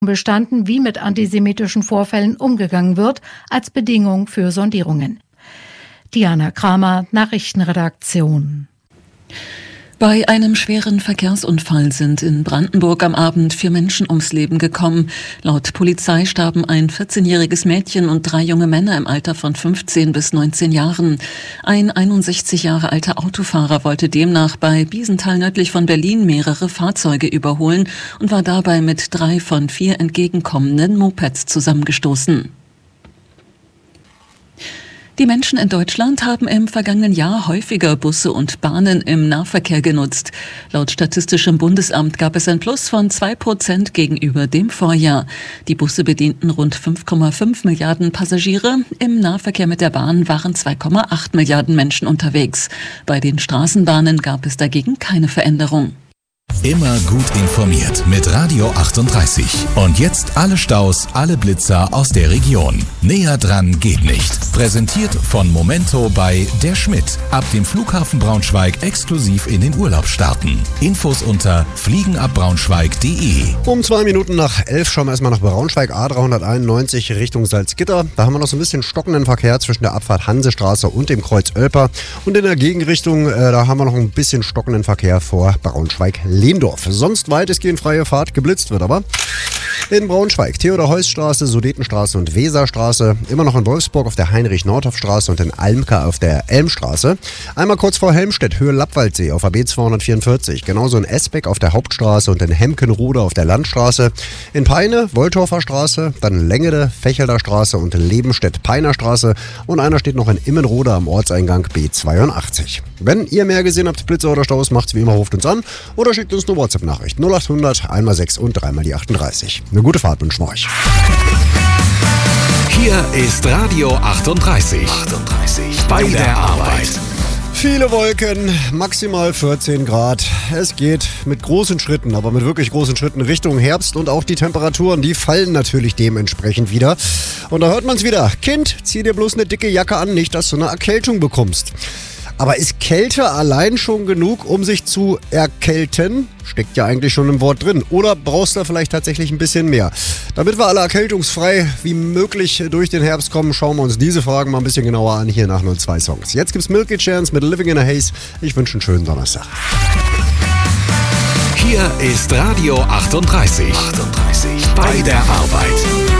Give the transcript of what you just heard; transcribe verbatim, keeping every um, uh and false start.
bestanden, wie mit antisemitischen Vorfällen umgegangen wird, als Bedingung für Sondierungen. Diana Kramer, Nachrichtenredaktion. Bei einem schweren Verkehrsunfall sind in Brandenburg am Abend vier Menschen ums Leben gekommen. Laut Polizei starben ein vierzehnjähriges Mädchen und drei junge Männer im Alter von fünfzehn bis neunzehn Jahren. Ein einundsechzig Jahre alter Autofahrer wollte demnach bei Biesenthal nördlich von Berlin mehrere Fahrzeuge überholen und war dabei mit drei von vier entgegenkommenden Mopeds zusammengestoßen. Die Menschen in Deutschland haben im vergangenen Jahr häufiger Busse und Bahnen im Nahverkehr genutzt. Laut Statistischem Bundesamt gab es ein Plus von zwei Prozent gegenüber dem Vorjahr. Die Busse bedienten rund fünf Komma fünf Milliarden Passagiere. Im Nahverkehr mit der Bahn waren zwei Komma acht Milliarden Menschen unterwegs. Bei den Straßenbahnen gab es dagegen keine Veränderung. Immer gut informiert mit Radio achtunddreißig. Und jetzt alle Staus, alle Blitzer aus der Region. Näher dran geht nicht. Präsentiert von Momento bei Der Schmidt. Ab dem Flughafen Braunschweig exklusiv in den Urlaub starten. Infos unter fliegenabbraunschweig punkt de. Um zwei Minuten nach elf schauen wir erstmal nach Braunschweig, A dreihunderteinundneunzig Richtung Salzgitter. Da haben wir noch so ein bisschen stockenden Verkehr zwischen der Abfahrt Hansestraße und dem Kreuz Oelper. Und in der Gegenrichtung, äh, da haben wir noch ein bisschen stockenden Verkehr vor Braunschweig-Lehndorf. Sonst weitestgehend freie Fahrt, geblitzt wird aber. In Braunschweig, Theodor-Heuss-Straße, Sudetenstraße und Weserstraße. Immer noch in Wolfsburg auf der Heinrich-Nordhoff-Straße und in Almka auf der Elmstraße. Einmal kurz vor Helmstedt, Höhe Lappwaldsee auf A B zweihundertvierundvierzig. Genauso in Esbeck auf der Hauptstraße und in Hemkenrode auf der Landstraße. In Peine, Woltorfer Straße, dann Längede, Fechelder Straße und Lebenstedt-Peiner Straße. Und einer steht noch in Immenrode am Ortseingang B zweiundachtzig. Wenn ihr mehr gesehen habt, Blitze oder Staus, macht's wie immer, ruft uns an oder schickt uns eine WhatsApp-Nachricht. null achthundert, einmal sechs und dreimal die achtunddreißig. Eine gute Fahrt wünschen wir euch. Hier ist Radio achtunddreißig. achtunddreißig. Bei der Arbeit. Viele Wolken, maximal vierzehn Grad. Es geht mit großen Schritten, aber mit wirklich großen Schritten Richtung Herbst und auch die Temperaturen, die fallen natürlich dementsprechend wieder. Und da hört man es wieder. Kind, zieh dir bloß eine dicke Jacke an, nicht, dass du eine Erkältung bekommst. Aber ist Kälte allein schon genug, um sich zu erkälten? Steckt ja eigentlich schon im Wort drin. Oder brauchst du vielleicht tatsächlich ein bisschen mehr? Damit wir alle erkältungsfrei wie möglich durch den Herbst kommen, schauen wir uns diese Fragen mal ein bisschen genauer an, hier nach null zwei Songs. Jetzt gibt's Milky Chance mit Living in a Haze. Ich wünsche einen schönen Donnerstag. Hier ist Radio achtunddreißig. achtunddreißig. Bei der Arbeit.